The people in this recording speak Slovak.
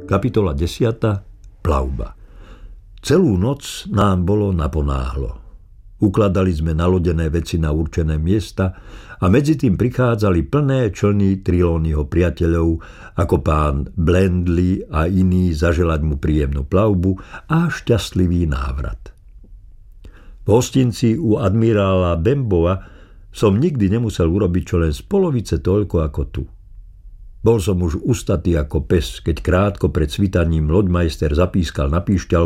Kapitola 10. Plavba. Celú noc nám bolo naponáhlo. Ukladali sme nalodené veci na určené miesta a medzi tým prichádzali plné člny Trelawneyho priateľov, ako pán Blendley a iní, zaželať mu príjemnú plavbu a šťastlivý návrat. V hostinci u admirála Benbowa som nikdy nemusel urobiť čo len z polovice toľko ako tu. Bol som už ustatý ako pes, keď krátko pred svitaním loďmajster zapískal na píšťalku